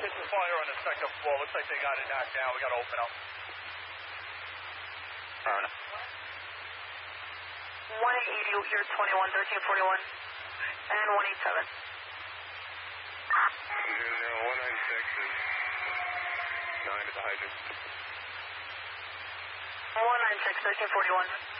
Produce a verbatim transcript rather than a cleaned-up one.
It's a fire on the second floor. Looks like they got it knocked down. We got to open up. Corona. one eighty, you'll hear twenty-one, thirteen forty-one, and one eighty-seven. zero zero one nine six is nine at the hydrant. one nine six, thirteen forty-one.